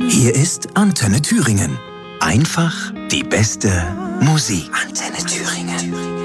Hier ist Antenne Thüringen. Einfach die beste Musik. Antenne Thüringen.